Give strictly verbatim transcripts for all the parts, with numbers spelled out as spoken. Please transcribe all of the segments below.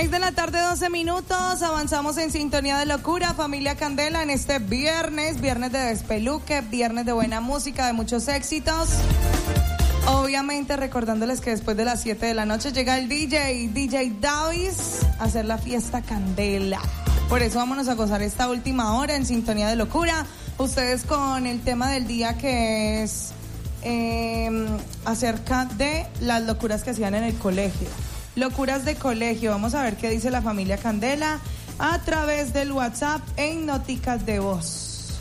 seis de la tarde, doce minutos, avanzamos en sintonía de locura, familia Candela, en este viernes, viernes de despeluque, viernes de buena música, de muchos éxitos. Obviamente recordándoles que después de las siete de la noche llega el D J, D J Davis, a hacer la fiesta Candela. Por eso vámonos a gozar esta última hora en sintonía de locura. Ustedes con el tema del día que es eh, acerca de las locuras que hacían en el colegio. Locuras de colegio. Vamos a ver qué dice la familia Candela a través del WhatsApp en Noticas de Voz.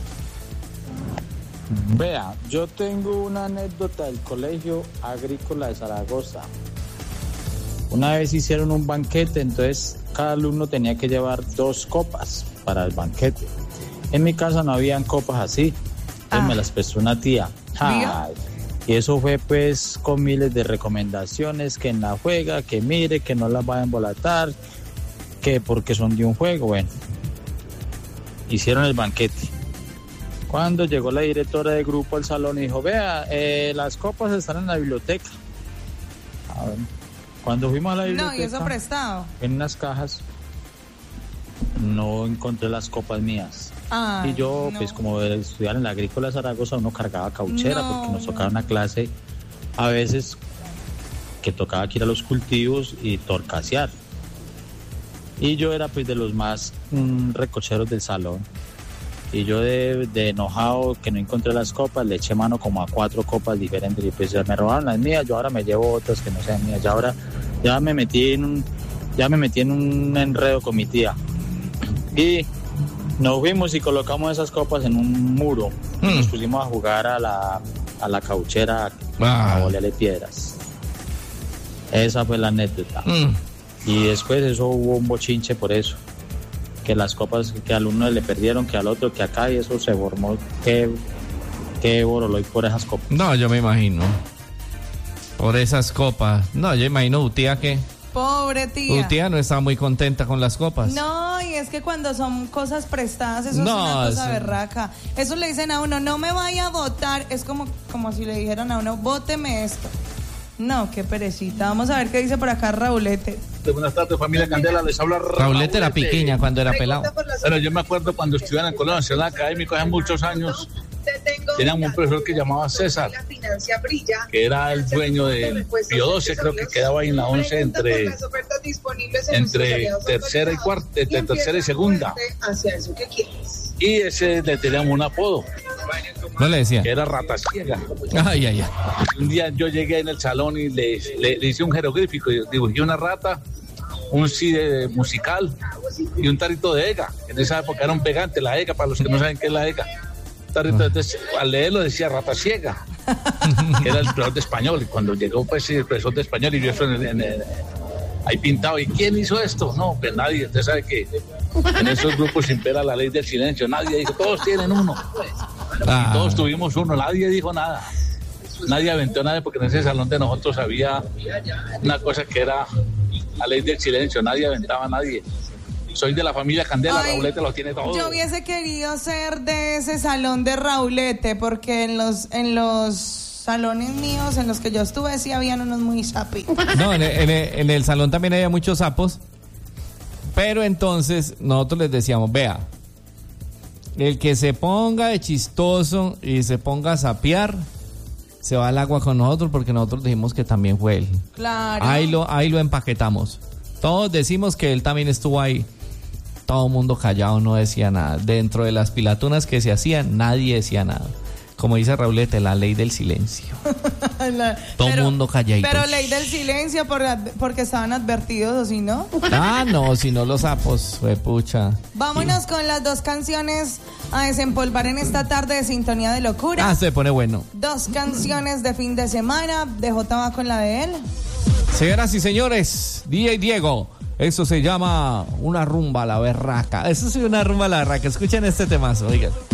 Vea, yo tengo una anécdota del Colegio Agrícola de Zaragoza. Una vez hicieron un banquete, entonces cada alumno tenía que llevar dos copas para el banquete. En mi casa no habían copas así, entonces ah. me las prestó una tía. Ay, y eso fue pues con miles de recomendaciones, que en la juega, que mire, que no las vaya a embolatar, que porque son de un juego. Bueno, hicieron el banquete. Cuando llegó la directora del grupo al salón y dijo, vea, eh, las copas están en la biblioteca. A ver, cuando fuimos a la biblioteca, no, y eso prestado, en unas cajas, no encontré las copas mías. Ay, y yo, no. pues como estudiar en la Agrícola de Zaragoza, uno cargaba cauchera, no. porque nos tocaba una clase a veces que tocaba que ir a los cultivos y torcasear. Y yo era pues de los más mmm, recocheros del salón. Y yo de, de enojado que no encontré las copas, le eché mano como a cuatro copas diferentes. Y pues ya me robaron las mías, yo ahora me llevo otras que no sean mías. Ya ahora ya me metí en un, ya me metí en un enredo con mi tía. Y nos fuimos y colocamos esas copas en un muro. Mm. Y nos pusimos a jugar a la, a la cauchera, ah. a volearle piedras. Esa fue la anécdota. Mm. Y después eso hubo un bochinche por eso. Que las copas que al uno le perdieron, que al otro, que acá, y eso se formó. Qué, qué boroloy por esas copas. No, yo me imagino. Por esas copas. No, yo imagino tu tía que... Pobre tía. Tu tía no estaba muy contenta con las copas. No, y es que cuando son cosas prestadas, eso no, es una cosa eso... berraca. Eso le dicen a uno, no me vaya a votar. Es como, como si le dijeran a uno, vóteme esto. No, qué perecita. Vamos a ver qué dice por acá Raulete. Buenas tardes, familia Candela, les habla Raulete. Raulete era pequeña cuando era pelado. Bueno, yo me acuerdo cuando estudiaba en el Colegio Nacional Académico hace muchos años. Teníamos un profesor que llamaba César, que era el dueño de Pío doce, creo que quedaba ahí en la once entre, entre tercera y cuarta, entre tercera y segunda. Y ese le teníamos un apodo. ¿No le decía? Que era Rata Ciega. Ay, ay, ay. Un día yo llegué en el salón y le, le, le hice un jeroglífico, y dibujé una rata, un sí de musical y un tarrito de ega. En esa época era un pegante, la ega, para los que no saben qué es la ega. Tarrito, entonces, al leerlo decía Rata Ciega, que era el profesor de español. Y cuando llegó pues el profesor de español y vio eso en, en, en, ahí pintado, ¿y quién hizo esto? No, pues nadie. Usted sabe que en esos grupos impera la ley del silencio. Nadie dijo, todos tienen uno. Ah. Y todos tuvimos uno, nadie dijo nada. Nadie aventó nada, porque en ese salón de nosotros había una cosa que era la ley del silencio. Nadie aventaba a nadie. Soy de la familia Candela. Ay, Raulete lo tiene todo. Yo hubiese querido ser de ese salón de Raulete, porque en los en los salones míos en los que yo estuve sí habían unos muy sapi. No, en el, en, el, en el salón también había muchos sapos, pero entonces nosotros les decíamos, vea, el que se ponga de chistoso y se ponga a sapear, se va al agua con nosotros, porque nosotros dijimos que también fue él. Claro. Ahí lo, ahí lo empaquetamos. Todos decimos que él también estuvo ahí. Todo el mundo callado, no decía nada. Dentro de las pilatunas que se hacían, nadie decía nada. Como dice Raulete, la ley del silencio. la, Todo el mundo calladito. Pero ley del silencio por, porque estaban advertidos, ¿o si no? Ah, no, si no los sapos, fue pucha. Vámonos sí. con las dos canciones a desempolvar en esta tarde de Sintonía de Locura. Ah, se pone bueno. Dos canciones de fin de semana. De J va con la de él. Señoras y señores, D J Diego, eso se llama una rumba a la berraca. Eso sí, una rumba a la berraca. Escuchen este temazo, oigan.